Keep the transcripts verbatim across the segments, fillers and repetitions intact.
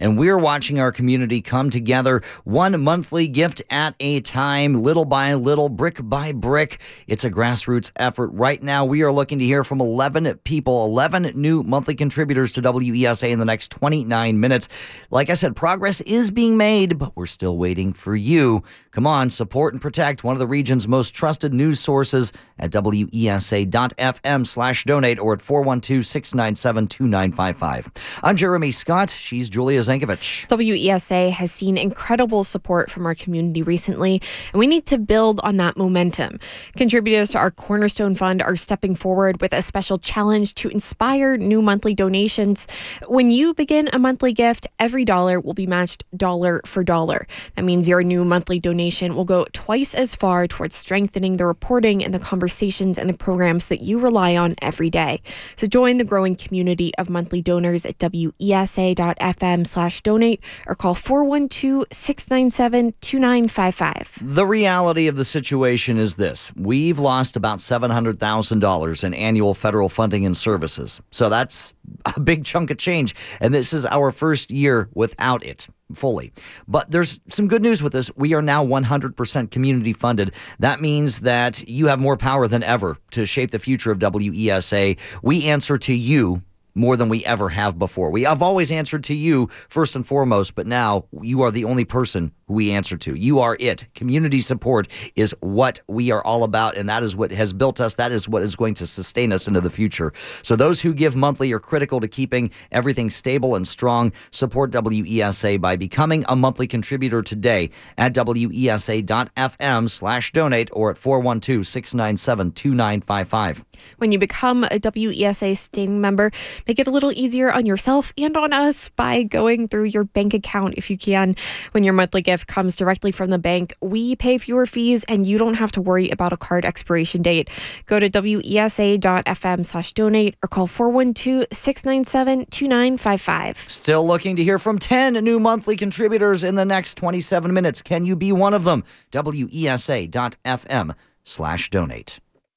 and we're watching our community come together one monthly gift at a time, little by little, brick by brick. It's a grassroots effort. Right now, we are looking to hear from eleven people, eleven new monthly contributors to W E S A in the next twenty-nine minutes. Like I said, progress is being made, but we're still waiting for you. Come on, support and protect one of the region's most trusted news sources at W E S A dot F M slash donate or at four one two, six nine seven, two nine five five. I'm Jeremy Scott. She's Julia Zankovich. W E S A has seen incredible support from our community recently, and we need to build on that momentum. Contributors to our Cornerstone Fund are stepping forward with a special challenge to inspire new monthly donations. When you begin a monthly gift, every dollar will be matched dollar for dollar. That means your new monthly donation will go twice as far towards strengthening the reporting and the conversations and the programs that you rely on every day. So join the growing community of monthly donors at W E S A dot F M slash donate or call four one two, six nine seven, two nine five five. The reality of the situation is this. We've lost about seven hundred thousand dollars in annual federal funding and services. So that's a big chunk of change. And this is our first year without it fully. But there's some good news with this. We are now one hundred percent community funded. That means that you have more power than ever to shape the future of W E S A. We answer to you more than we ever have before. We have always answered to you first and foremost, but now you are the only person who we answer to. You are it. Community support is what we are all about, and that is what has built us. That is what is going to sustain us into the future. So those who give monthly are critical to keeping everything stable and strong. Support W E S A by becoming a monthly contributor today at W E S A dot F M slash donate or at four one two, six nine seven, two nine five five. When you become a W E S A standing member, make it a little easier on yourself and on us by going through your bank account if you can. When your monthly gift comes directly from the bank, we pay fewer fees and you don't have to worry about a card expiration date. Go to W E S A dot F M slash donate or call four one two, six nine seven, two nine five five. Still looking to hear from ten new monthly contributors in the next twenty-seven minutes. Can you be one of them? W E S A dot F M slash donate.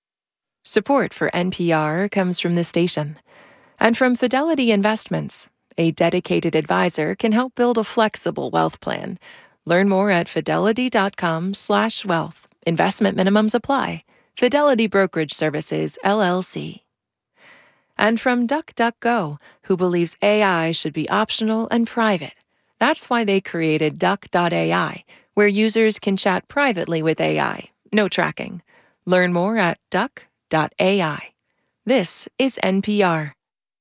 Support for N P R comes from the station and from Fidelity Investments. A dedicated advisor can help build a flexible wealth plan. Learn more at fidelity dot com slash wealth. Investment minimums apply. Fidelity Brokerage Services, L L C. And from DuckDuckGo, who believes A I should be optional and private. That's why they created Duck dot A I, where users can chat privately with A I. No tracking. Learn more at Duck dot A I. This is N P R.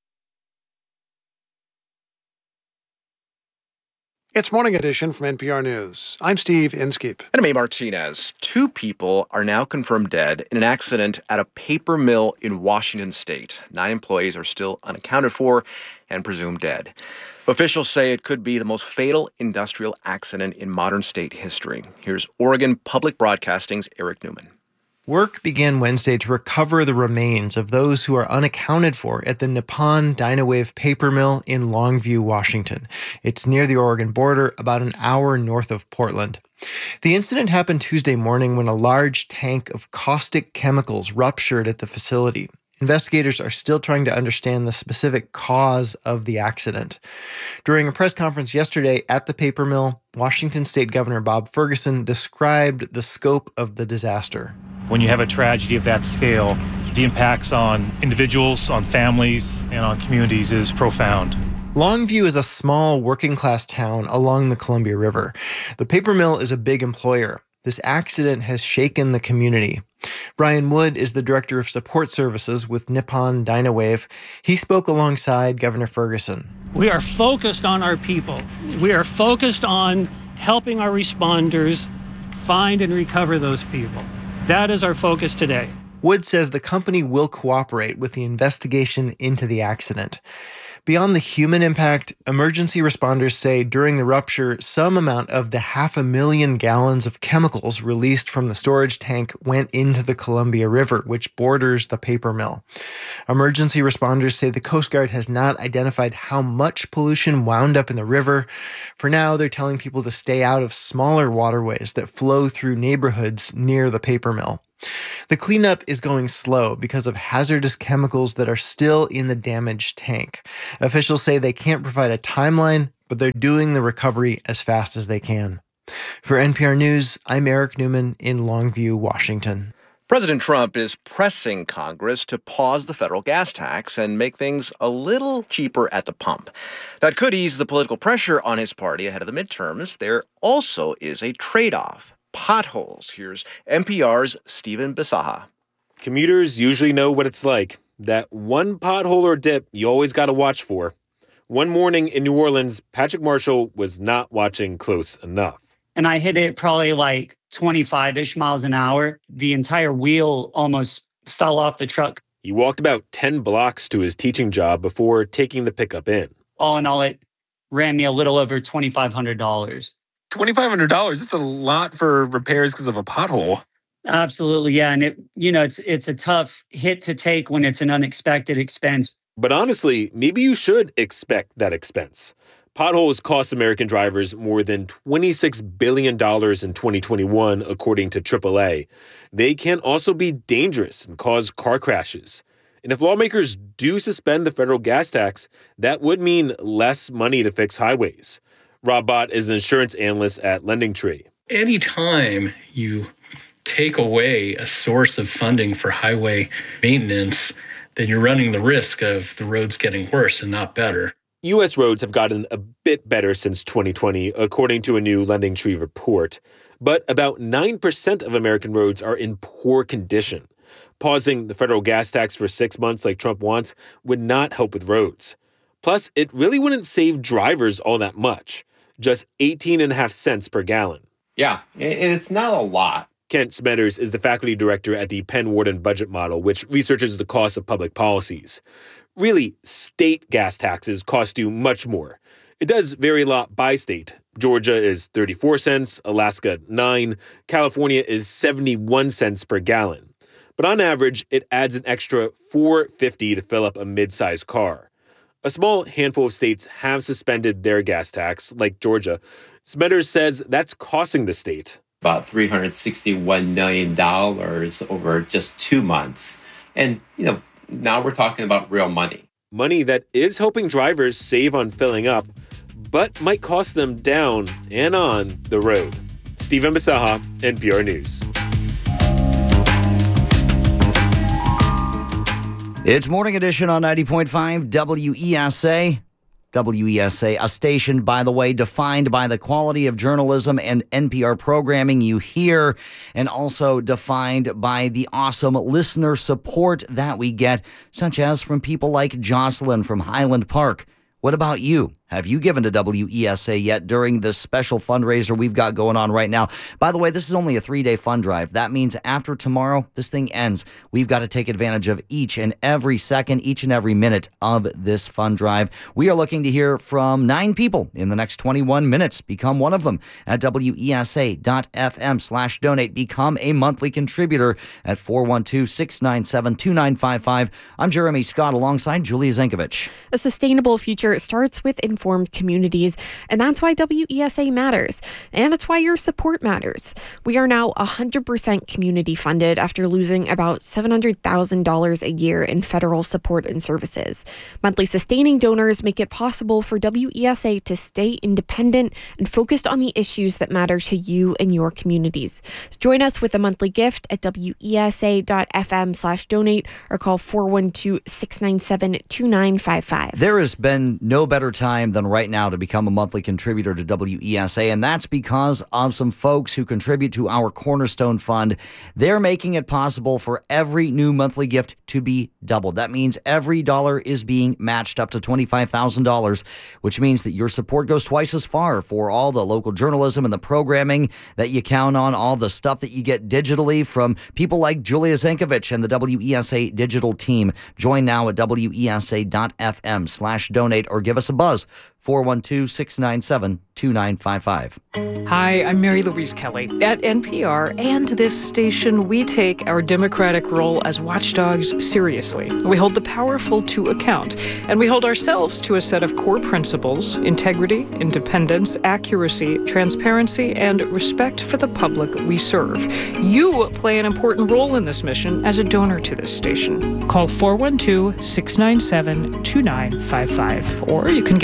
It's Morning Edition from N P R News. I'm Steve Inskeep. And I'm A. Martinez. Two people are now confirmed dead in an accident at a paper mill in Washington state. Nine employees are still unaccounted for and presumed dead. Officials say it could be the most fatal industrial accident in modern state history. Here's Oregon Public Broadcasting's Eric Newman. Work began Wednesday to recover the remains of those who are unaccounted for at the Nippon Dynawave paper mill in Longview, Washington. It's near the Oregon border, about an hour north of Portland. The incident happened Tuesday morning when a large tank of caustic chemicals ruptured at the facility. Investigators are still trying to understand the specific cause of the accident. During a press conference yesterday at the paper mill, Washington State Governor Bob Ferguson described the scope of the disaster. When you have a tragedy of that scale, the impacts on individuals, on families, and on communities is profound. Longview is a small working-class town along the Columbia River. The paper mill is a big employer. This accident has shaken the community. Brian Wood is the Director of Support Services with Nippon Dynawave. He spoke alongside Governor Ferguson. We are focused on our people. We are focused on helping our responders find and recover those people. That is our focus today. Wood says the company will cooperate with the investigation into the accident. Beyond the human impact, emergency responders say during the rupture, some amount of the half a million gallons of chemicals released from the storage tank went into the Columbia River, which borders the paper mill. Emergency responders say the Coast Guard has not identified how much pollution wound up in the river. For now, they're telling people to stay out of smaller waterways that flow through neighborhoods near the paper mill. The cleanup is going slow because of hazardous chemicals that are still in the damaged tank. Officials say they can't provide a timeline but they're doing the recovery as fast as they can. For N P R News, I'm Eric Newman in Longview, Washington. President Trump is pressing Congress to pause the federal gas tax and make things a little cheaper at the pump. That could ease the political pressure on his party ahead of the midterms. There also is a trade-off: potholes. Here's N P R's Stephen Bisaha. Commuters usually know what it's like. That one pothole or dip you always got to watch for. One morning in New Orleans, Patrick Marshall was not watching close enough. And I hit it probably like twenty-five-ish miles an hour. The entire wheel almost fell off the truck. He walked about ten blocks to his teaching job before taking the pickup in. All in all, it ran me a little over twenty-five hundred dollars. twenty-five hundred dollars? That's a lot for repairs because of a pothole. Absolutely, yeah. And it, you know, it's it's a tough hit to take when it's an unexpected expense. But honestly, maybe you should expect that expense. Potholes cost American drivers more than twenty-six billion dollars in twenty twenty-one, according to triple A. They can also be dangerous and cause car crashes. And if lawmakers do suspend the federal gas tax, that would mean less money to fix highways. Rob Bott is an insurance analyst at LendingTree. Anytime you take away a source of funding for highway maintenance, then you're running the risk of the roads getting worse and not better. U S roads have gotten a bit better since twenty twenty, according to a new LendingTree report. But about nine percent of American roads are in poor condition. Pausing the federal gas tax for six months like Trump wants would not help with roads. Plus, it really wouldn't save drivers all that much, just eighteen and a half cents per gallon. Yeah, it's not a lot. Kent Smetters is the faculty director at the Penn Wharton Budget Model, which researches the cost of public policies. Really, state gas taxes cost you much more. It does vary a lot by state. Georgia is thirty-four cents, Alaska nine, California is seventy-one cents per gallon. But on average, it adds an extra four dollars and fifty cents to fill up a mid-sized car. A small handful of states have suspended their gas tax, like Georgia. Smetters says that's costing the state about three hundred sixty-one million dollars over just two months. And, you know, now we're talking about real money. Money that is helping drivers save on filling up, but might cost them down and on the road. Stephen Bisaha, N P R News. It's Morning Edition on ninety point five W E S A. W E S A, a station, by the way, defined by the quality of journalism and N P R programming you hear, and also defined by the awesome listener support that we get, such as from people like Jocelyn from Highland Park. What about you? Have you given to W E S A yet during this special fundraiser we've got going on right now? By the way, this is only a three-day fund drive. That means after tomorrow, this thing ends. We've got to take advantage of each and every second, each and every minute of this fund drive. We are looking to hear from nine people in the next twenty-one minutes. Become one of them at W E S A dot F M slash donate. Become a monthly contributor at four one two, six nine seven, two nine five five. I'm Jeremy Scott alongside Julia Zankovich. A sustainable future starts with informed communities, and that's why W E S A matters, and it's why your support matters. We are now one hundred percent community funded after losing about seven hundred thousand dollars a year in federal support and services. Monthly sustaining donors make it possible for W E S A to stay independent and focused on the issues that matter to you and your communities. So join us with a monthly gift at W E S A dot F M slash donate or call four one two, six nine seven, two nine five five. There has been no better time than right now to become a monthly contributor to W E S A, and that's because of some folks who contribute to our Cornerstone Fund. They're making it possible for every new monthly gift to be doubled. That means every dollar is being matched up to twenty-five thousand dollars, which means that your support goes twice as far for all the local journalism and the programming that you count on, all the stuff that you get digitally from people like Julia Zankovich and the W E S A digital team. Join now at W E S A dot F M slash donate or give us a buzz. four one two, six nine seven, two nine five five. Hi, I'm Mary Louise Kelly. At N P R and this station, we take our democratic role as watchdogs seriously. We hold the powerful to account, and we hold ourselves to a set of core principles: integrity, independence, accuracy, transparency, and respect for the public we serve. You play an important role in this mission as a donor to this station. Call four one two, six nine seven, two nine five five, or you can give online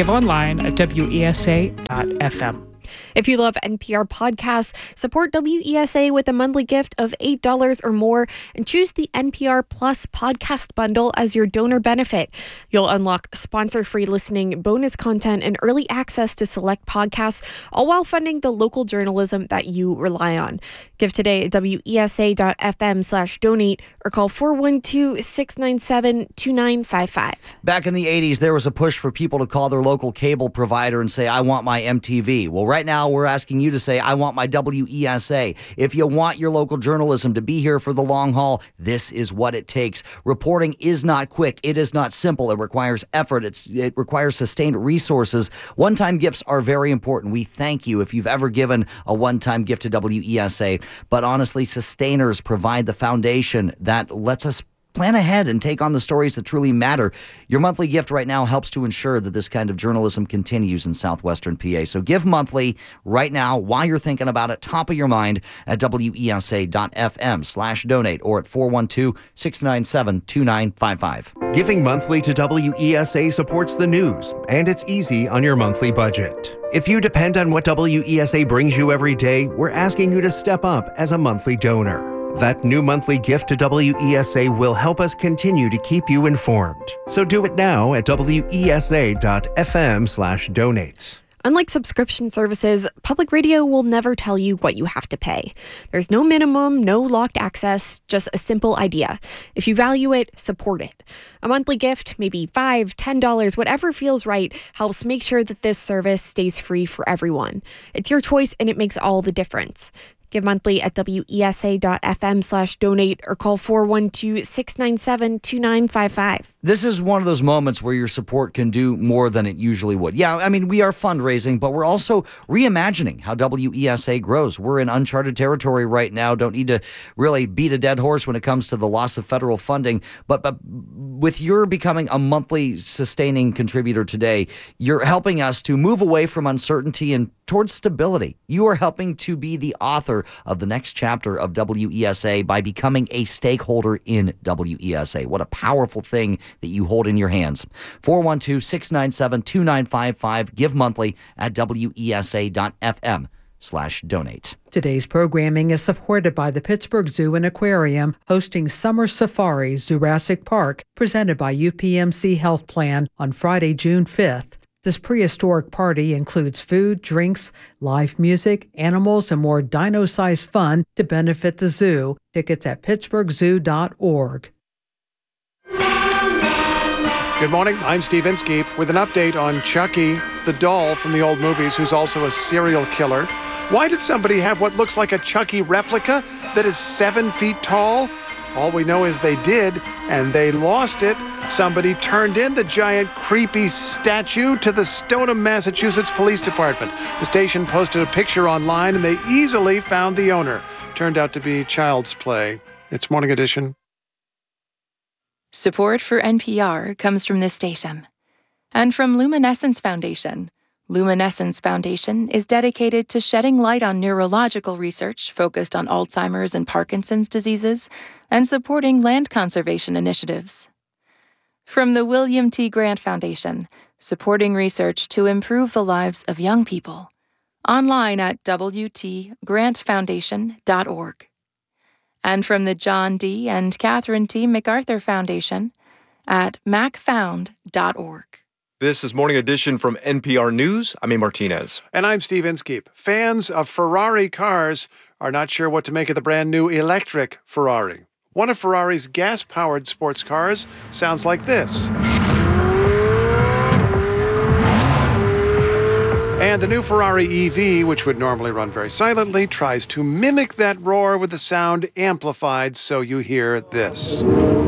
online at W E S A dot F M. If you love N P R podcasts, support W E S A with a monthly gift of eight dollars or more and choose the N P R Plus podcast bundle as your donor benefit. You'll unlock sponsor-free listening, bonus content, and early access to select podcasts, all while funding the local journalism that you rely on. Give today at W E S A dot F M slash donate or call four one two, six nine seven, two nine five five. Back in the eighties, there was a push for people to call their local cable provider and say, I want my M T V. Well, right now, we're asking you to say, I want my W E S A. If you want your local journalism to be here for the long haul, this is what it takes. Reporting is not quick. It is not simple. It requires effort. It's, it requires sustained resources. One-time gifts are very important. We thank you if you've ever given a one-time gift to W E S A. But honestly, sustainers provide the foundation that lets us plan ahead and take on the stories that truly matter. Your monthly gift right now helps to ensure that this kind of journalism continues in southwestern P A. So give monthly right now while you're thinking about it, top of your mind at W E S A dot F M slash donate or at four one two, six nine seven, two nine five five. Giving monthly to W E S A supports the news, and it's easy on your monthly budget. If you depend on what W E S A brings you every day, we're asking you to step up as a monthly donor. That new monthly gift to W E S A will help us continue to keep you informed. So do it now at W E S A dot F M slash donate. Unlike subscription services, public radio will never tell you what you have to pay. There's no minimum, no locked access, just a simple idea. If you value it, support it. A monthly gift, maybe five dollars, ten dollars, whatever feels right, helps make sure that this service stays free for everyone. It's your choice and it makes all the difference. Give monthly at W E S A dot F M slash donate or call four one two, six nine seven, two nine five five. This is one of those moments where your support can do more than it usually would. Yeah, I mean, we are fundraising, but we're also reimagining how W E S A grows. We're in uncharted territory right now. Don't need to really beat a dead horse when it comes to the loss of federal funding. But, but with your becoming a monthly sustaining contributor today, you're helping us to move away from uncertainty and towards stability. You are helping to be the author of the next chapter of W E S A by becoming a stakeholder in W E S A. What a powerful thing that you hold in your hands. four one two, six nine seven, two nine five five. Give monthly at W E S A dot F M slash donate. Today's programming is supported by the Pittsburgh Zoo and Aquarium, hosting Summer Safari Jurassic Park, presented by U P M C Health Plan on Friday, June fifth. This prehistoric party includes food, drinks, live music, animals, and more dino-sized fun to benefit the zoo. Tickets at pittsburgh zoo dot org. Good morning, I'm Steve Inskeep with an update on Chucky, the doll from the old movies who's also a serial killer. Why did somebody have what looks like a Chucky replica that is seven feet tall? All we know is they did, and they lost it. Somebody turned in the giant, creepy statue to the Stoneham, Massachusetts Police Department. The station posted a picture online, and they easily found the owner. Turned out to be child's play. It's Morning Edition. Support for N P R comes from this station and from Luminescence Foundation. Luminescence Foundation is dedicated to shedding light on neurological research focused on Alzheimer's and Parkinson's diseases and supporting land conservation initiatives. From the William T. Grant Foundation, supporting research to improve the lives of young people. Online at w t grant foundation dot org. And from the John D. and Catherine T. MacArthur Foundation at mac found dot org. This is Morning Edition from N P R News. I'm A. Martinez. And I'm Steve Inskeep. Fans of Ferrari cars are not sure what to make of the brand new electric Ferrari. One of Ferrari's gas-powered sports cars sounds like this. And the new Ferrari E V, which would normally run very silently, tries to mimic that roar with the sound amplified so you hear this.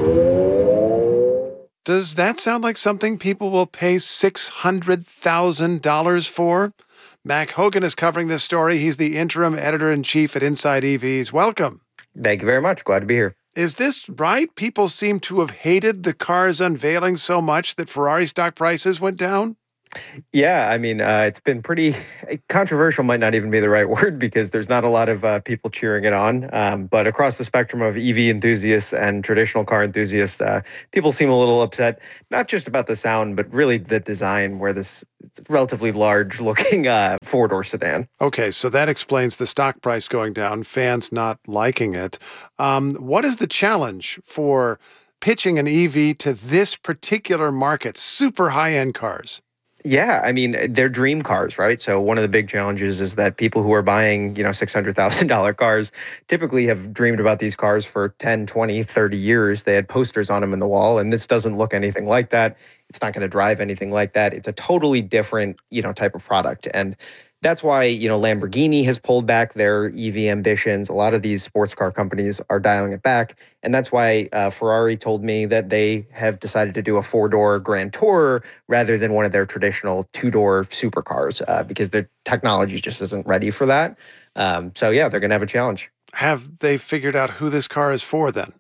Does that sound like something people will pay six hundred thousand dollars for? Mac Hogan is covering this story. He's the interim editor-in-chief at Inside E Vs. Welcome. Thank you very much. Glad to be here. Is this right? People seem to have hated the car's unveiling so much that Ferrari stock prices went down? Yeah, I mean, uh, it's been pretty controversial, might not even be the right word because there's not a lot of uh, people cheering it on. Um, but across the spectrum of E V enthusiasts and traditional car enthusiasts, uh, people seem a little upset, not just about the sound, but really the design, where this it's relatively large looking uh, four door sedan. Okay, so that explains the stock price going down, fans not liking it. Um, what is the challenge for pitching an E V to this particular market, super high-end cars? Yeah, I mean, they're dream cars, right? So one of the big challenges is that people who are buying, you know, six hundred thousand dollars cars typically have dreamed about these cars for ten, twenty, thirty years. They had posters on them in the wall, and this doesn't look anything like that. It's not going to drive anything like that. It's a totally different, you know, type of product. And that's why, you know, Lamborghini has pulled back their E V ambitions. A lot of these sports car companies are dialing it back. And that's why uh, Ferrari told me that they have decided to do a four-door Grand Tourer rather than one of their traditional two-door supercars uh, because their technology just isn't ready for that. Um, so, yeah, they're going to have a challenge. Have they figured out who this car is for then?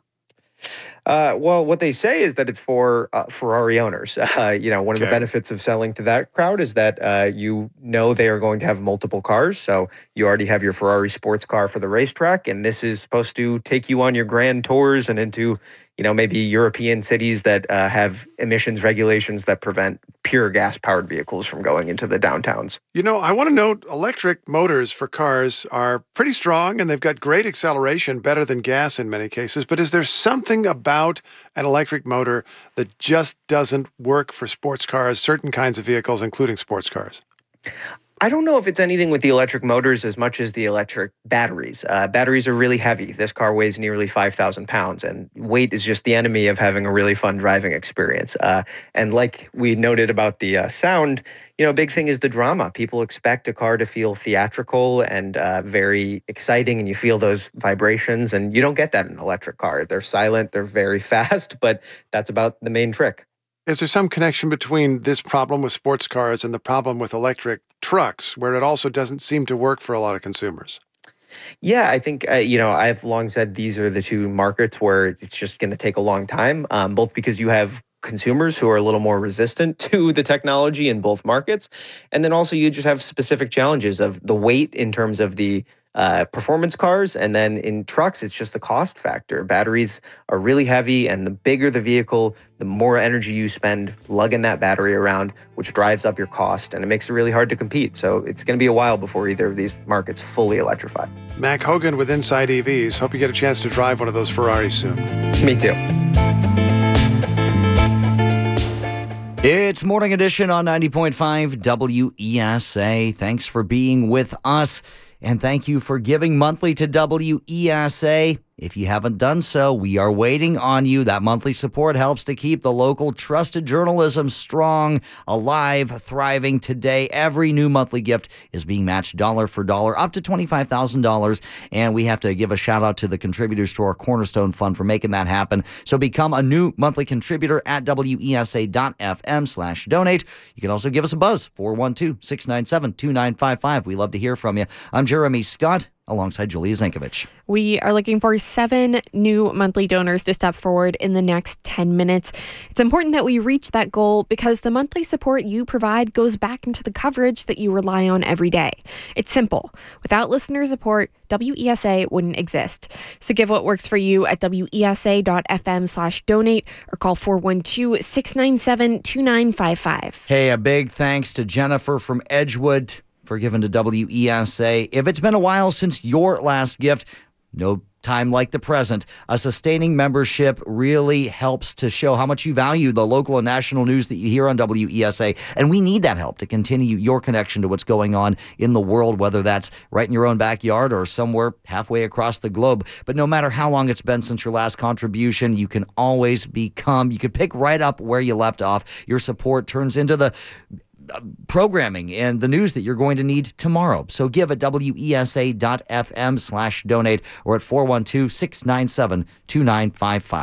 Uh, well, what they say is that it's for uh, Ferrari owners. Uh, you know, one Okay. of the benefits of selling to that crowd is that uh, you know they are going to have multiple cars. So you already have your Ferrari sports car for the racetrack, and this is supposed to take you on your grand tours and into, you know, maybe European cities that uh, have emissions regulations that prevent pure gas-powered vehicles from going into the downtowns. You know, I want to note electric motors for cars are pretty strong and they've got great acceleration, better than gas in many cases. But is there something about an electric motor that just doesn't work for sports cars, certain kinds of vehicles, including sports cars? I don't know if it's anything with the electric motors as much as the electric batteries. Uh, batteries are really heavy. This car weighs nearly five thousand pounds, and weight is just the enemy of having a really fun driving experience. Uh, and like we noted about the uh, sound, you know, a big thing is the drama. People expect a car to feel theatrical and uh, very exciting, and you feel those vibrations, and you don't get that in an electric car. They're silent, they're very fast, but that's about the main trick. Is there some connection between this problem with sports cars and the problem with electric trucks, where it also doesn't seem to work for a lot of consumers? Yeah, I think, uh, you know, I've long said these are the two markets where it's just going to take a long time, um, both because you have consumers who are a little more resistant to the technology in both markets. And then also you just have specific challenges of the weight in terms of the uh, performance cars. And then in trucks, it's just the cost factor. Batteries are really heavy, and the bigger the vehicle, the more energy you spend lugging that battery around, which drives up your cost, and it makes it really hard to compete. So it's going to be a while before either of these markets fully electrify. Mac Hogan with Inside E Vs. Hope you get a chance to drive one of those Ferraris soon. Me too. It's Morning Edition on ninety point five W E S A. Thanks for being with us, and thank you for giving monthly to W E S A. If you haven't done so, we are waiting on you. That monthly support helps to keep the local trusted journalism strong, alive, thriving. Today, every new monthly gift is being matched dollar for dollar, up to twenty-five thousand dollars. And we have to give a shout out to the contributors to our Cornerstone Fund for making that happen. So become a new monthly contributor at W E S A dot F M slash donate. You can also give us a buzz, four one two, six nine seven, two nine five five. We love to hear from you. I'm Jeremy Scott, alongside Julia Zankovich. We are looking for seven new monthly donors to step forward in the next ten minutes. It's important that we reach that goal because the monthly support you provide goes back into the coverage that you rely on every day. It's simple. Without listener support, W E S A wouldn't exist. So give what works for you at W E S A dot F M slash donate or call four one two, six nine seven, two nine five five. Hey, a big thanks to Jennifer from Edgewood for giving to W E S A. If it's been a while since your last gift, no time like the present. A sustaining membership really helps to show how much you value the local and national news that you hear on W E S A. And we need that help to continue your connection to what's going on in the world, whether that's right in your own backyard or somewhere halfway across the globe. But no matter how long it's been since your last contribution, you can always become, you can pick right up where you left off. Your support turns into the programming and the news that you're going to need tomorrow. So give at W E S A dot F M slash donate or at four one two, six nine seven, two nine five five.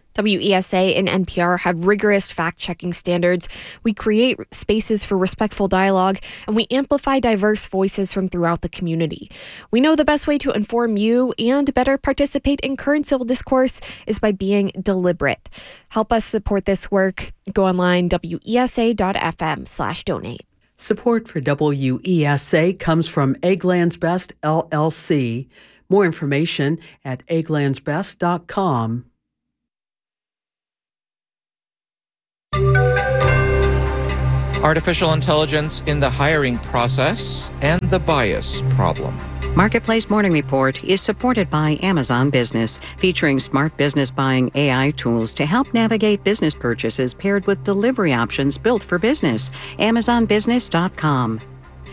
W E S A and N P R have rigorous fact-checking standards. We create spaces for respectful dialogue, and we amplify diverse voices from throughout the community. We know the best way to inform you and better participate in current civil discourse is by being deliberate. Help us support this work. Go online, W E S A dot F M slash donate. Support for W E S A comes from Eggland's Best, L L C. More information at egglands best dot com. Artificial intelligence in the hiring process and the bias problem. Marketplace Morning Report is supported by Amazon Business, featuring smart business buying A I tools to help navigate business purchases paired with delivery options built for business. amazon business dot com.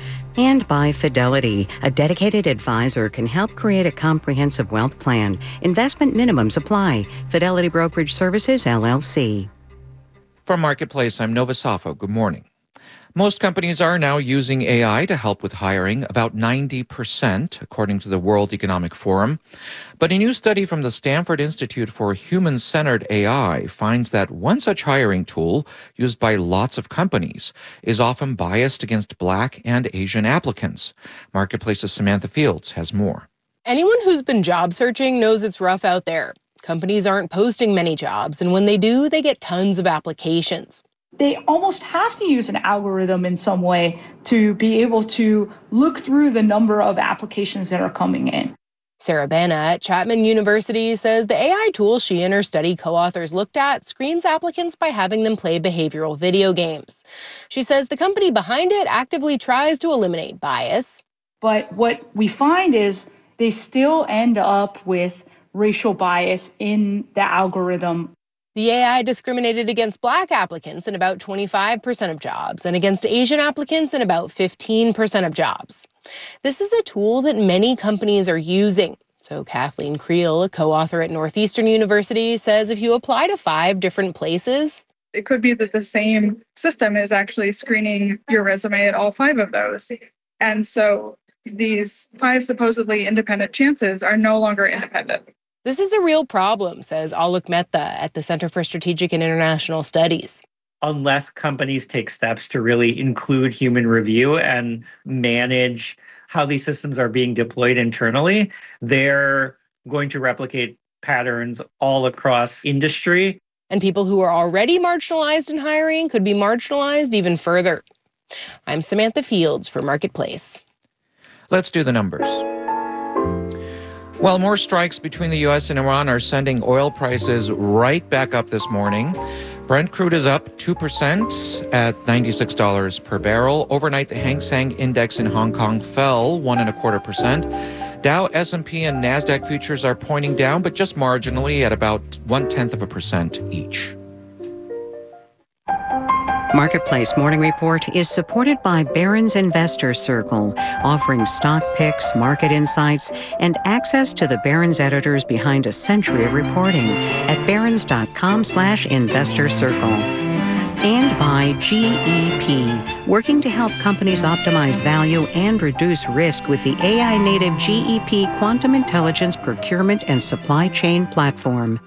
And by Fidelity, a dedicated advisor can help create a comprehensive wealth plan. Investment minimums apply. Fidelity Brokerage Services, L L C. From Marketplace, I'm Nova Safo. Good morning. Most companies are now using A I to help with hiring, about ninety percent, according to the World Economic Forum. But a new study from the Stanford Institute for Human-Centered A I finds that one such hiring tool, used by lots of companies, is often biased against Black and Asian applicants. Marketplace's Samantha Fields has more. Anyone who's been job searching knows it's rough out there. Companies aren't posting many jobs, and when they do, they get tons of applications. They almost have to use an algorithm in some way to be able to look through the number of applications that are coming in. Sarah Bana at Chapman University says the A I tool she and her study co-authors looked at screens applicants by having them play behavioral video games. She says the company behind it actively tries to eliminate bias. But what we find is they still end up with racial bias in the algorithm. The A I discriminated against Black applicants in about twenty-five percent of jobs and against Asian applicants in about fifteen percent of jobs. This is a tool that many companies are using. So Kathleen Creel, a co-author at Northeastern University, says if you apply to five different places, it could be that the same system is actually screening your resume at all five of those. And so these five supposedly independent chances are no longer independent. This is a real problem, says Alok Mehta at the Center for Strategic and International Studies. Unless companies take steps to really include human review and manage how these systems are being deployed internally, they're going to replicate patterns all across industry. And people who are already marginalized in hiring could be marginalized even further. I'm Samantha Fields for Marketplace. Let's do the numbers. Well, more strikes between the U S and Iran are sending oil prices right back up this morning. Brent crude is up two percent at ninety-six dollars per barrel. Overnight, the Hang Seng Index in Hong Kong fell one and a quarter percent. Dow, S and P, and NASDAQ futures are pointing down, but just marginally at about one-tenth of a percent each. Marketplace Morning Report is supported by Barron's Investor Circle, offering stock picks, market insights, and access to the Barron's editors behind a century of reporting at barrons.com slash investor circle. And by G E P, working to help companies optimize value and reduce risk with the A I-native G E P Quantum Intelligence Procurement and Supply Chain Platform.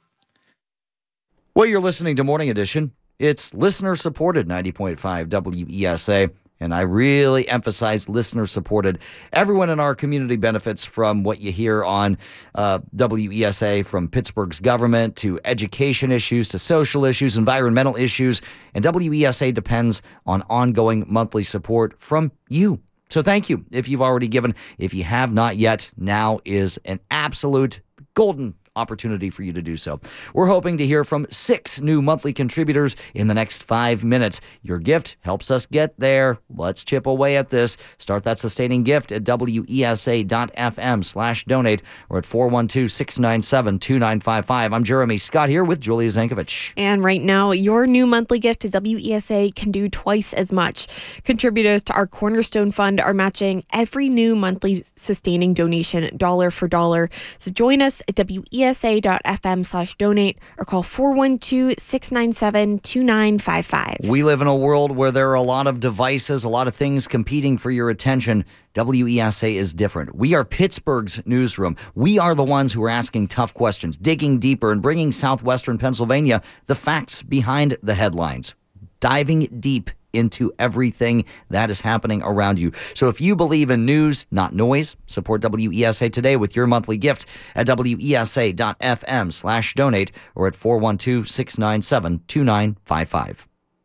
Well, you're listening to Morning Edition. It's listener-supported ninety point five W E S A, and I really emphasize listener-supported. Everyone in our community benefits from what you hear on uh, W E S A, from Pittsburgh's government to education issues to social issues, environmental issues, and W E S A depends on ongoing monthly support from you. So thank you if you've already given. If you have not yet, now is an absolute golden opportunity for you to do so. We're hoping to hear from six new monthly contributors in the next five minutes. Your gift helps us get there. Let's chip away at this. Start that sustaining gift at W E S A dot F M slash donate or at four one two, six nine seven, two nine five five. I'm Jeremy Scott here with Julia Zankovich. And right now, your new monthly gift to W E S A can do twice as much. Contributors to our Cornerstone Fund are matching every new monthly sustaining donation dollar for dollar. So join us at W E S A wesa.fm slash donate or call four one two, six nine seven, two nine five five. We live in a world where there are a lot of devices, a lot of things competing for your attention. W E S A is different. We are Pittsburgh's newsroom. We are the ones who are asking tough questions, digging deeper, and bringing southwestern Pennsylvania the facts behind the headlines, diving deep into everything that is happening around you. So if you believe in news, not noise, support W E S A today with your monthly gift at wesa.fm slash donate or at four one two, six nine seven, two nine five five.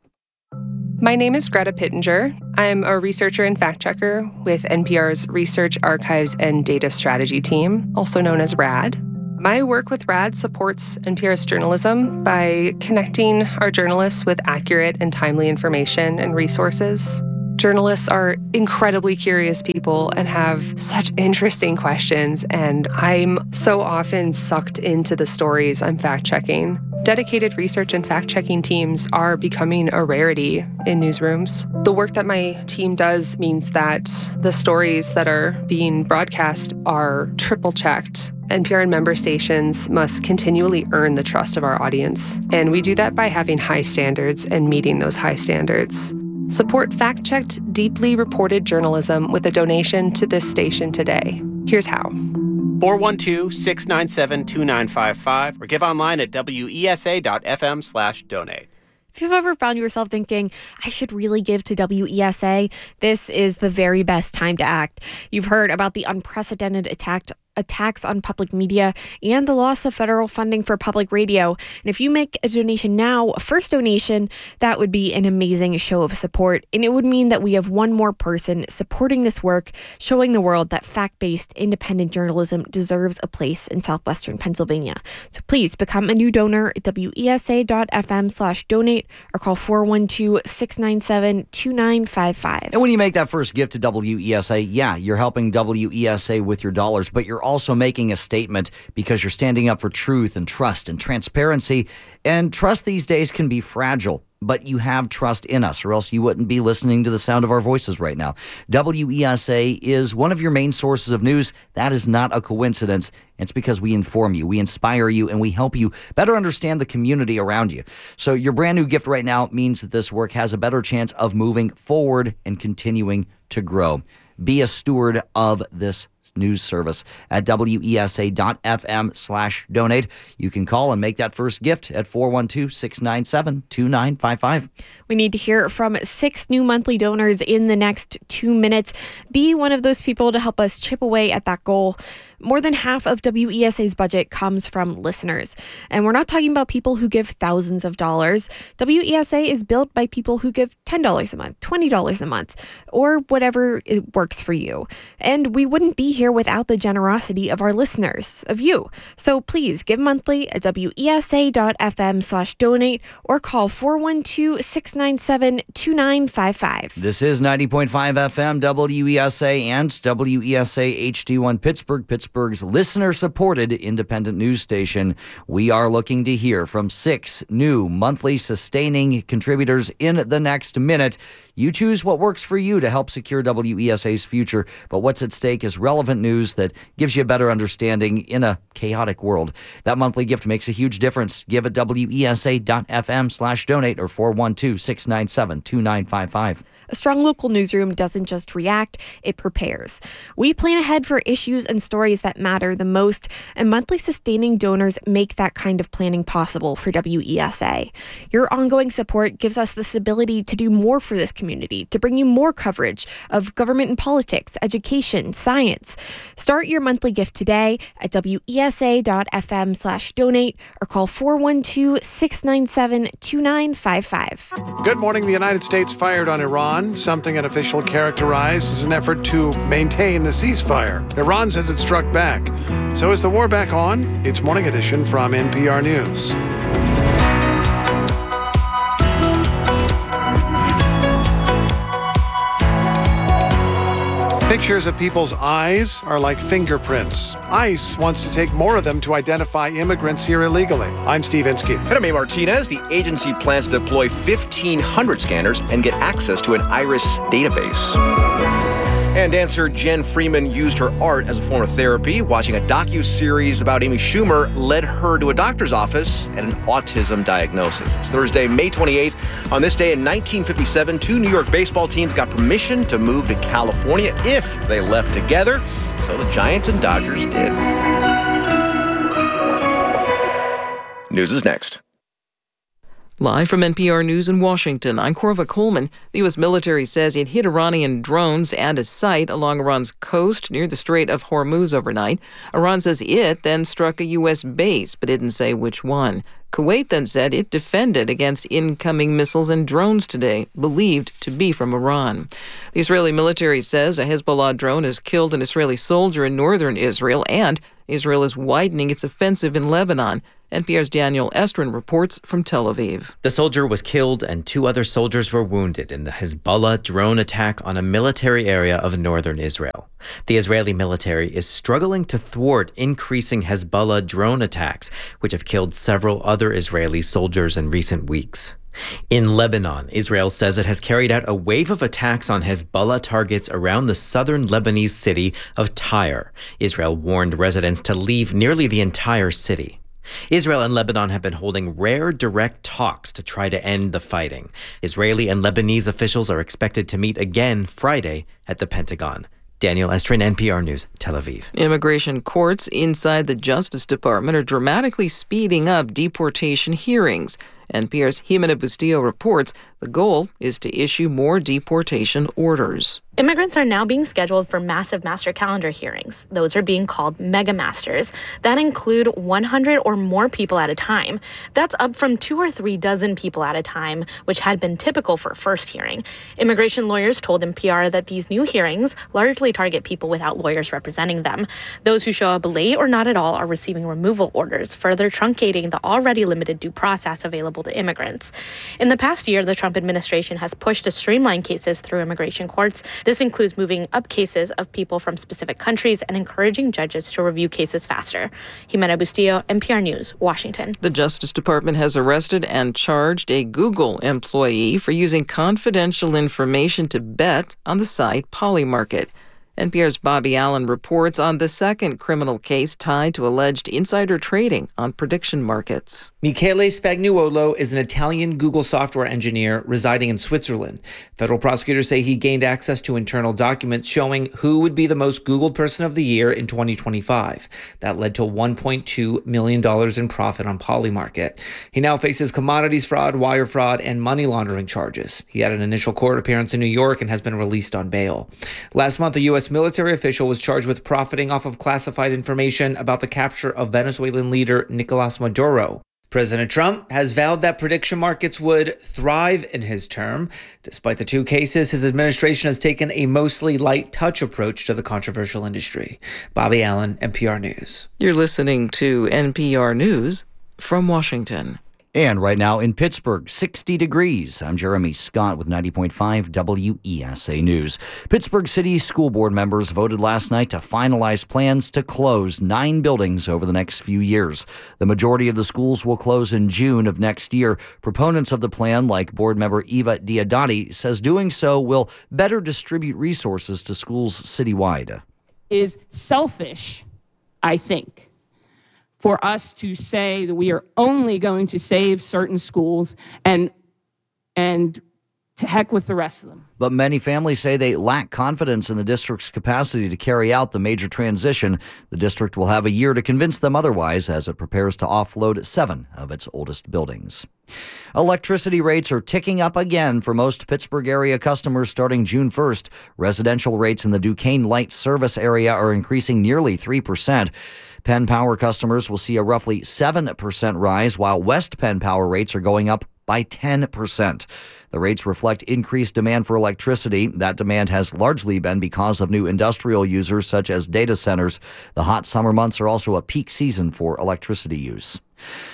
My name is Greta Pittenger. I'm a researcher and fact checker with N P R's Research, Archives, and Data Strategy team, also known as RAD. My work with RAD supports N P R's journalism by connecting our journalists with accurate and timely information and resources. Journalists are incredibly curious people and have such interesting questions, and I'm so often sucked into the stories I'm fact-checking. Dedicated research and fact-checking teams are becoming a rarity in newsrooms. The work that my team does means that the stories that are being broadcast are triple-checked. N P R and member stations must continually earn the trust of our audience, and we do that by having high standards and meeting those high standards. Support fact-checked, deeply reported journalism with a donation to this station today. Here's how. four one two, six nine seven, two nine five five or give online at wesa.fm slash donate. If you've ever found yourself thinking, I should really give to W E S A, this is the very best time to act. You've heard about the unprecedented attack attacks on public media and the loss of federal funding for public radio. And if you make a donation now, a first donation, that would be an amazing show of support. And it would mean that we have one more person supporting this work, showing the world that fact-based independent journalism deserves a place in southwestern Pennsylvania. So please become a new donor at wesa.fm slash donate or call four one two, six nine seven, two nine five five. And when you make that first gift to W E S A, yeah, you're helping W E S A with your dollars, but you're also making a statement because you're standing up for truth and trust and transparency. And trust these days can be fragile, but you have trust in us, or else you wouldn't be listening to the sound of our voices right now. W E S A is one of your main sources of news. That is not a coincidence. It's because we inform you, we inspire you, and we help you better understand the community around you. So your brand new gift right now means that this work has a better chance of moving forward and continuing to grow. Be a steward of this news service at wesa.fm slash donate. You can call and make that first gift at four one two, six nine seven, two nine five five. We need to hear from six new monthly donors in the next two minutes. Be one of those people to help us chip away at that goal. More than half of W E S A's budget comes from listeners. And we're not talking about people who give thousands of dollars. W E S A is built by people who give ten dollars a month, twenty dollars a month, or whatever it works for you. And we wouldn't be here without the generosity of our listeners, of you. So please give monthly at wesa.fm slash donate or call four one two, six nine seven, two nine five five. This is ninety point five F M, W E S A, and W E S A H D one Pittsburgh, Pittsburgh's listener-supported independent news station. We are looking to hear from six new monthly sustaining contributors in the next minute. You choose what works for you to help secure W E S A's future, but what's at stake is relevant news that gives you a better understanding in a chaotic world. That monthly gift makes a huge difference. Give at wesa.fm slash donate or four one two, six nine seven, two nine five five. A strong local newsroom doesn't just react, it prepares. We plan ahead for issues and stories that matter the most, and monthly sustaining donors make that kind of planning possible for W E S A. Your ongoing support gives us this ability to do more for this community, to bring you more coverage of government and politics, education, science. Start your monthly gift today at wesa.fm slash donate or call four one two, six nine seven, two nine five five. Good morning. The United States fired on Iran, something an official characterized as an effort to maintain the ceasefire. Iran says it struck back. So is the war back on? It's Morning Edition from N P R News. Pictures of people's eyes are like fingerprints. ICE wants to take more of them to identify immigrants here illegally. I'm Steve Inskeep. And I'm A. Martinez. The agency plans to deploy fifteen hundred scanners and get access to an iris database. And dancer Jen Freeman used her art as a form of therapy. Watching a docu-series about Amy Schumer led her to a doctor's office and an autism diagnosis. It's Thursday, May twenty-eighth. On this day in nineteen fifty-seven, two New York baseball teams got permission to move to California if they left together. So the Giants and Dodgers did. News is next. Live from N P R News in Washington, I'm Corva Coleman. The U S military says it hit Iranian drones and a site along Iran's coast near the Strait of Hormuz overnight. Iran says it then struck a U S base, but didn't say which one. Kuwait then said it defended against incoming missiles and drones today, believed to be from Iran. The Israeli military says a Hezbollah drone has killed an Israeli soldier in northern Israel, and Israel is widening its offensive in Lebanon. N P R's Daniel Estrin reports from Tel Aviv. The soldier was killed and two other soldiers were wounded in the Hezbollah drone attack on a military area of northern Israel. The Israeli military is struggling to thwart increasing Hezbollah drone attacks, which have killed several other Israeli soldiers in recent weeks. In Lebanon, Israel says it has carried out a wave of attacks on Hezbollah targets around the southern Lebanese city of Tyre. Israel warned residents to leave nearly the entire city. Israel and Lebanon have been holding rare direct talks to try to end the fighting. Israeli and Lebanese officials are expected to meet again Friday at the Pentagon. Daniel Estrin, N P R News, Tel Aviv. Immigration courts inside the Justice Department are dramatically speeding up deportation hearings. N P R's Jimena Bustillo reports the goal is to issue more deportation orders. Immigrants are now being scheduled for massive master calendar hearings. Those are being called mega masters that include one hundred or more people at a time. That's up from two or three dozen people at a time, which had been typical for a first hearing. Immigration lawyers told N P R that these new hearings largely target people without lawyers representing them. Those who show up late or not at all are receiving removal orders, further truncating the already limited due process available to immigrants. In the past year, the Trump administration has pushed to streamline cases through immigration courts. This includes moving up cases of people from specific countries and encouraging judges to review cases faster. Jimena Bustillo, N P R News, Washington. The Justice Department has arrested and charged a Google employee for using confidential information to bet on the site Polymarket. N P R's Bobby Allen reports on the second criminal case tied to alleged insider trading on prediction markets. Michele Spagnuolo is an Italian Google software engineer residing in Switzerland. Federal prosecutors say he gained access to internal documents showing who would be the most Googled person of the year in twenty twenty-five. That led to one point two million dollars in profit on Polymarket. He now faces commodities fraud, wire fraud, and money laundering charges. He had an initial court appearance in New York and has been released on bail. Last month, a U S military official was charged with profiting off of classified information about the capture of Venezuelan leader Nicolas Maduro. President Trump has vowed that prediction markets would thrive in his term. Despite the two cases, his administration has taken a mostly light touch approach to the controversial industry. Bobby Allen, N P R News. You're listening to N P R News from Washington. And right now in Pittsburgh, sixty degrees. I'm Jeremy Scott with ninety point five W E S A News. Pittsburgh City School Board members voted last night to finalize plans to close nine buildings over the next few years. The majority of the schools will close in June of next year. Proponents of the plan, like board member Eva Diodati, says doing so will better distribute resources to schools citywide. Is selfish, I think, for us to say that we are only going to save certain schools and and to heck with the rest of them. But many families say they lack confidence in the district's capacity to carry out the major transition. The district will have a year to convince them otherwise as it prepares to offload seven of its oldest buildings. Electricity rates are ticking up again for most Pittsburgh area customers starting June first. Residential rates in the Duquesne Light Service area are increasing nearly three percent. Penn Power customers will see a roughly seven percent rise, while West Penn Power rates are going up by ten percent. The rates reflect increased demand for electricity. That demand has largely been because of new industrial users such as data centers. The hot summer months are also a peak season for electricity use.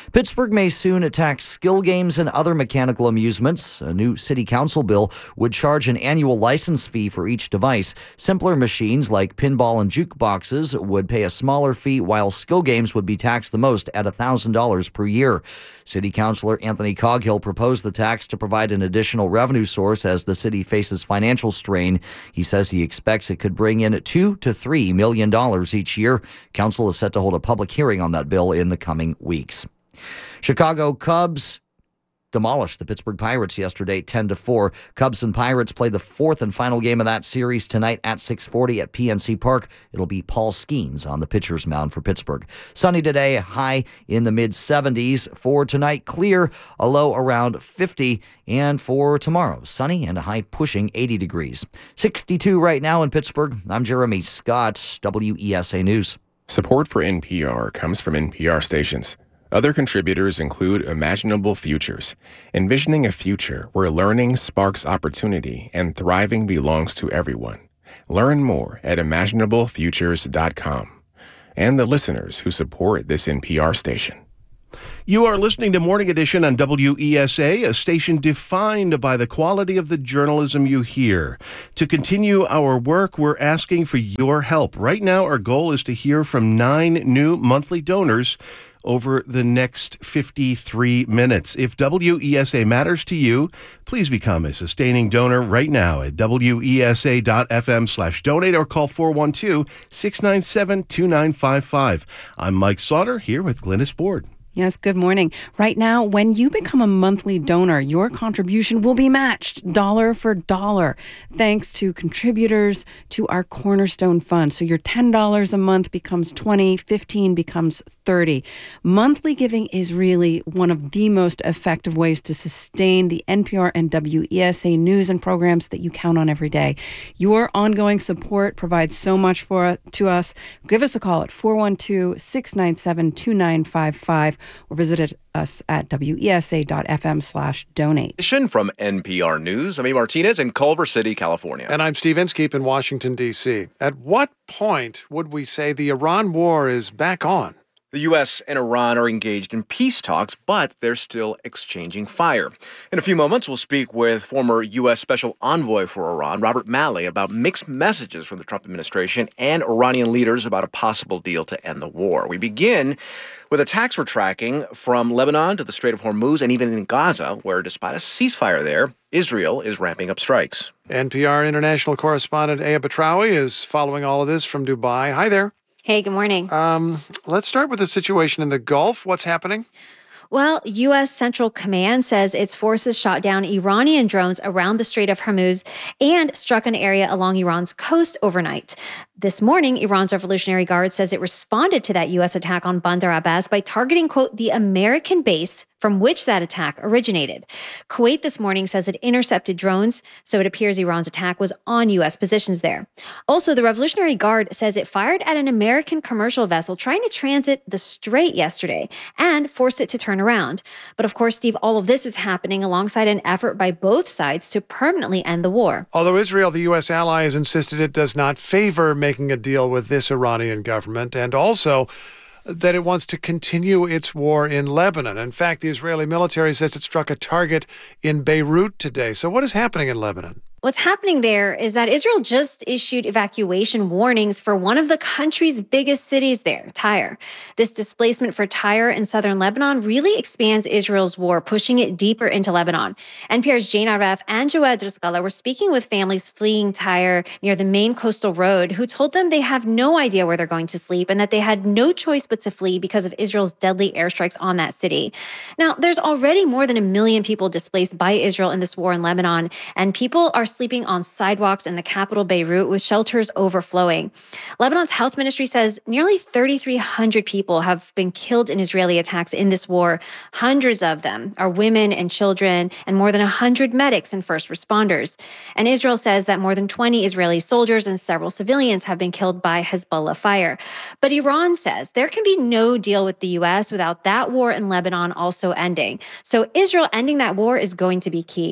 Pittsburgh may soon attack skill games and other mechanical amusements. A new city council bill would charge an annual license fee for each device. Simpler machines like pinball and jukeboxes would pay a smaller fee, while skill games would be taxed the most at one thousand dollars per year. City Councilor Anthony Coghill proposed the tax to provide an additional revenue source as the city faces financial strain. He says he expects it could bring in two to three million dollars each year. Council is set to hold a public hearing on that bill in the coming weeks. Chicago Cubs demolished the Pittsburgh Pirates yesterday, ten to four. Cubs and Pirates play the fourth and final game of that series tonight at six forty at P N C Park. It'll be Paul Skeens on the pitcher's mound for Pittsburgh. Sunny today, high in the mid seventies. For tonight, clear, a low around fifty. And for tomorrow, sunny and a high pushing eighty degrees. sixty-two right now in Pittsburgh. I'm Jeremy Scott, W E S A News. Support for N P R comes from N P R stations. Other contributors include Imaginable Futures, envisioning a future where learning sparks opportunity and thriving belongs to everyone. Learn more at imaginable futures dot com. And the listeners who support this N P R station. You are listening to Morning Edition on W E S A, a station defined by the quality of the journalism you hear. To continue our work, we're asking for your help. Right now, our goal is to hear from nine new monthly donors over the next fifty-three minutes. If W E S A matters to you, please become a sustaining donor right now at W E S A dot F M slash donate or call four one two, six nine seven, two nine five five. I'm Mike Sauter here with Glynis Board. Yes, good morning. Right now, when you become a monthly donor, your contribution will be matched dollar for dollar, thanks to contributors to our Cornerstone Fund. So your ten dollars a month becomes twenty dollars, fifteen dollars becomes thirty dollars. Monthly giving is really one of the most effective ways to sustain the N P R and W E S A news and programs that you count on every day. Your ongoing support provides so much for to us. Give us a call at four one two, six nine seven, two nine five five. Or visit us at W E S A dot F M slash donate. From N P R News, I'm E. Martinez in Culver City, California. And I'm Steve Inskeep in Washington, D C. At what point would we say the Iran war is back on? The U S and Iran are engaged in peace talks, but they're still exchanging fire. In a few moments, we'll speak with former U S Special Envoy for Iran, Robert Malley, about mixed messages from the Trump administration and Iranian leaders about a possible deal to end the war. We begin with attacks we're tracking from Lebanon to the Strait of Hormuz and even in Gaza, where despite a ceasefire there, Israel is ramping up strikes. N P R international correspondent Aya Batrawi is following all of this from Dubai. Hi there. Hey, good morning. Um, let's start with the situation in the Gulf. What's happening? Well, U S Central Command says its forces shot down Iranian drones around the Strait of Hormuz and struck an area along Iran's coast overnight. This morning, Iran's Revolutionary Guard says it responded to that U S attack on Bandar Abbas by targeting, quote, the American base from which that attack originated. Kuwait this morning says it intercepted drones, so it appears Iran's attack was on U S positions there. Also, the Revolutionary Guard says it fired at an American commercial vessel trying to transit the strait yesterday and forced it to turn around. But of course, Steve, all of this is happening alongside an effort by both sides to permanently end the war. Although Israel, the U S ally, has insisted it does not favor making a deal with this Iranian government, and also that it wants to continue its war in Lebanon. In fact, the Israeli military says it struck a target in Beirut today. So what is happening in Lebanon? What's happening there is that Israel just issued evacuation warnings for one of the country's biggest cities there, Tyre. This displacement for Tyre in southern Lebanon really expands Israel's war, pushing it deeper into Lebanon. N P R's Jane Aref and Joed Rizkala were speaking with families fleeing Tyre near the main coastal road who told them they have no idea where they're going to sleep and that they had no choice but to flee because of Israel's deadly airstrikes on that city. Now, there's already more than a million people displaced by Israel in this war in Lebanon, and people are sleeping on sidewalks in the capital Beirut with shelters overflowing. Lebanon's health ministry says nearly three thousand three hundred people have been killed in Israeli attacks in this war. Hundreds of them are women and children, and more than one hundred medics and first responders. And Israel says that more than twenty Israeli soldiers and several civilians have been killed by Hezbollah fire. But Iran says there can be no deal with the U S without that war in Lebanon also ending. So Israel ending that war is going to be key.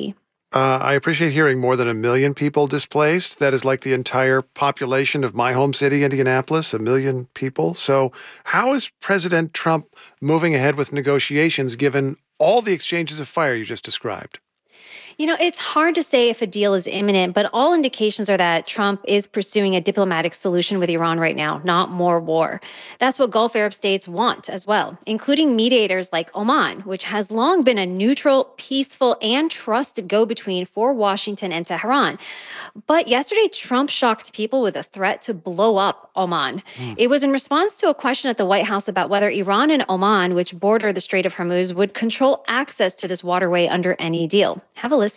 Uh, I appreciate hearing more than a million people displaced. That is like the entire population of my home city, Indianapolis, a million people. So how is President Trump moving ahead with negotiations given all the exchanges of fire you just described? You know, it's hard to say if a deal is imminent, but all indications are that Trump is pursuing a diplomatic solution with Iran right now, not more war. That's what Gulf Arab states want as well, including mediators like Oman, which has long been a neutral, peaceful, and trusted go-between for Washington and Tehran. But yesterday, Trump shocked people with a threat to blow up Oman. Mm. It was in response to a question at the White House about whether Iran and Oman, which border the Strait of Hormuz, would control access to this waterway under any deal. Have a listen.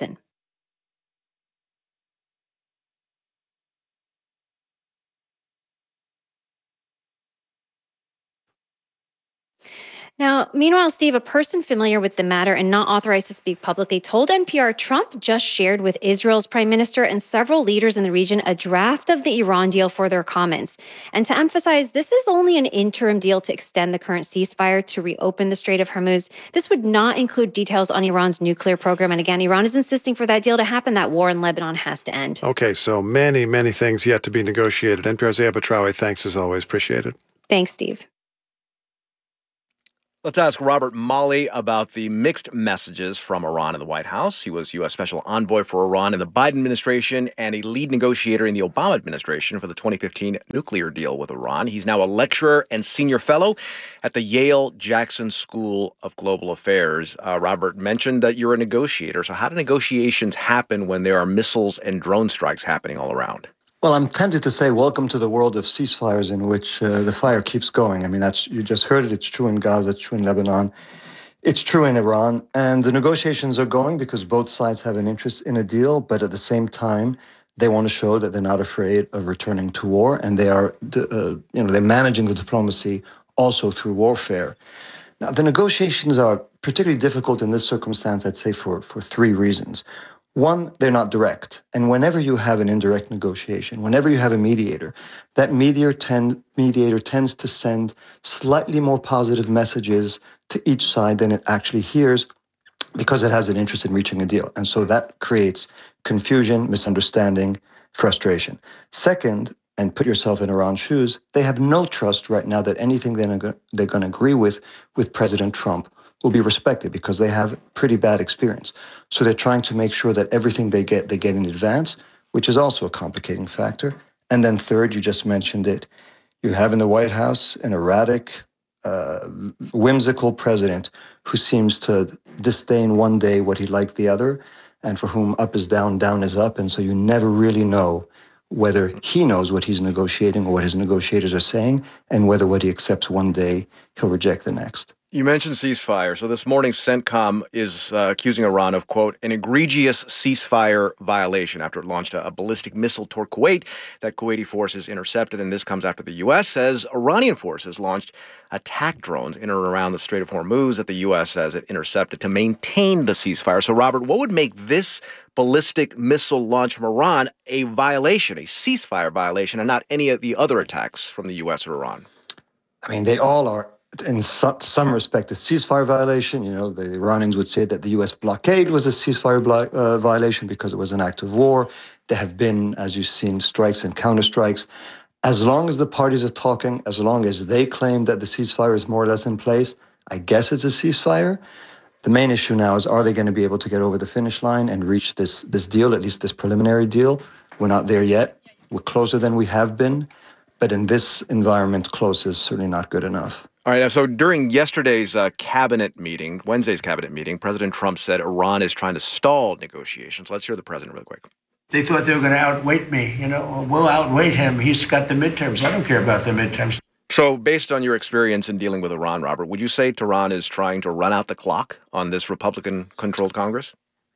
Now, meanwhile, Steve, a person familiar with the matter and not authorized to speak publicly told N P R Trump just shared with Israel's prime minister and several leaders in the region a draft of the Iran deal for their comments. And to emphasize, this is only an interim deal to extend the current ceasefire to reopen the Strait of Hormuz. This would not include details on Iran's nuclear program. And again, Iran is insisting for that deal to happen, that war in Lebanon has to end. Okay, so many, many things yet to be negotiated. N P R's Zeya Batrawi, thanks as always. Appreciate it. Thanks, Steve. Let's ask Robert Malley about the mixed messages from Iran in the White House. He was U S Special Envoy for Iran in the Biden administration and a lead negotiator in the Obama administration for the twenty fifteen nuclear deal with Iran. He's now a lecturer and senior fellow at the Yale Jackson School of Global Affairs. Uh, Robert mentioned that you're a negotiator. So how do negotiations happen when there are missiles and drone strikes happening all around? Well, I'm tempted to say welcome to the world of ceasefires in which uh, the fire keeps going. I mean, that's you just heard it. It's true in Gaza. It's true in Lebanon. It's true in Iran. And the negotiations are going because both sides have an interest in a deal. But at the same time, they want to show that they're not afraid of returning to war. And they are, uh, you know, they're managing the diplomacy also through warfare. Now, the negotiations are particularly difficult in this circumstance, I'd say, for, for three reasons. One, they're not direct. And whenever you have an indirect negotiation, whenever you have a mediator, that mediator, tend, mediator tends to send slightly more positive messages to each side than it actually hears because it has an interest in reaching a deal. And so that creates confusion, misunderstanding, frustration. Second, and put yourself in Iran's shoes, they have no trust right now that anything they're going they're going to agree with with President Trump will be respected because they have pretty bad experience. So they're trying to make sure that everything they get, they get in advance, which is also a complicating factor. And then third, you just mentioned it, you have in the White House an erratic, uh, whimsical president who seems to disdain one day what he liked the other, and for whom up is down, down is up. And so you never really know whether he knows what he's negotiating or what his negotiators are saying, and whether what he accepts one day, he'll reject the next. You mentioned ceasefire. So this morning, CENTCOM is uh, accusing Iran of, quote, an egregious ceasefire violation after it launched a, a ballistic missile toward Kuwait that Kuwaiti forces intercepted. And this comes after the U S says Iranian forces launched attack drones in and around the Strait of Hormuz that the U S says it intercepted to maintain the ceasefire. So, Robert, what would make this ballistic missile launch from Iran a violation, a ceasefire violation, and not any of the other attacks from the U S or Iran? I mean, they all are. In some, some respect, a ceasefire violation. You know, the Iranians would say that the U S blockade was a ceasefire blo- uh, violation because it was an act of war. There have been, as you've seen, strikes and counterstrikes. As long as the parties are talking, as long as they claim that the ceasefire is more or less in place, I guess it's a ceasefire. The main issue now is, are they going to be able to get over the finish line and reach this, this deal, at least this preliminary deal? We're not there yet. We're closer than we have been. But in this environment, close is certainly not good enough. All right. So during yesterday's uh, cabinet meeting, Wednesday's cabinet meeting, President Trump said Iran is trying to stall negotiations. Let's hear the president really quick. They thought they were going to outweight me. You know, we'll outweight him. He's got the midterms. I don't care about the midterms. So based on your experience in dealing with Iran, Robert, would you say Tehran is trying to run out the clock on this Republican-controlled Congress?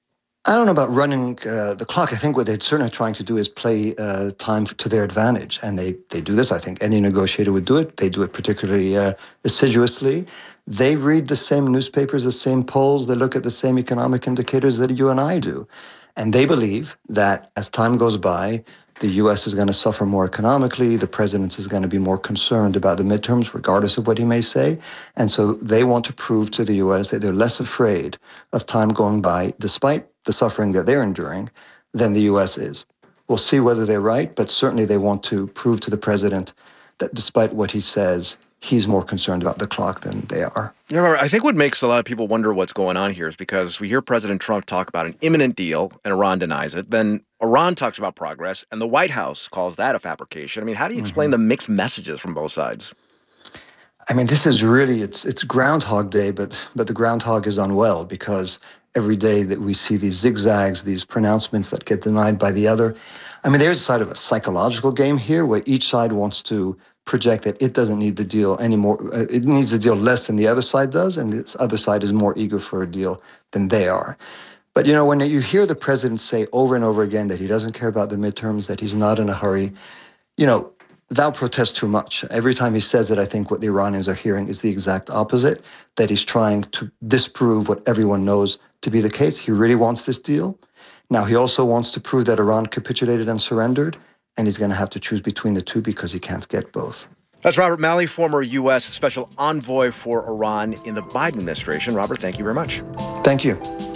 I don't know about running uh, the clock. I think what they're certainly trying to do is play uh, time to their advantage. And they, they do this. I think any negotiator would do it. They do it particularly uh, assiduously. They read the same newspapers, the same polls. They look at the same economic indicators that you and I do. And they believe that as time goes by, The U S is going to suffer more economically. The president is going to be more concerned about the midterms, regardless of what he may say. And so they want to prove to the U S that they're less afraid of time going by, despite the suffering that they're enduring, than the U S is. We'll see whether they're right, but certainly they want to prove to the president that despite what he says, he's more concerned about the clock than they are. Yeah, Robert, I think what makes a lot of people wonder what's going on here is because we hear President Trump talk about an imminent deal and Iran denies it. Then Iran talks about progress and the White House calls that a fabrication. I mean, how do you explain mm-hmm. the mixed messages from both sides? I mean, this is really, it's it's Groundhog Day, but but the groundhog is unwell because every day that we see these zigzags, these pronouncements that get denied by the other. I mean, there's a side of a psychological game here where each side wants to project that it doesn't need the deal anymore. Uh, it needs the deal less than the other side does, and this other side is more eager for a deal than they are. But, you know, when you hear the president say over and over again that he doesn't care about the midterms, that he's not in a hurry, you know, thou protest too much. Every time he says it, I think what the Iranians are hearing is the exact opposite, that he's trying to disprove what everyone knows to be the case. He really wants this deal. Now, he also wants to prove that Iran capitulated and surrendered, and he's going to have to choose between the two because he can't get both. That's Robert Malley, former U S Special Envoy for Iran in the Biden administration. Robert, thank you very much. Thank you.